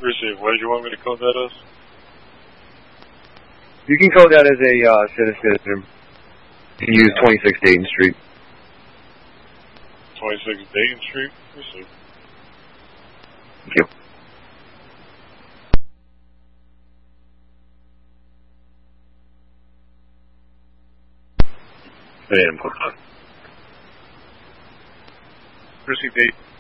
Receive. What did you want me to code that as? You can code that as a citizen. You can use 26 Dayton Street. 26 Dayton Street? Receive. Thank you. Receive 8.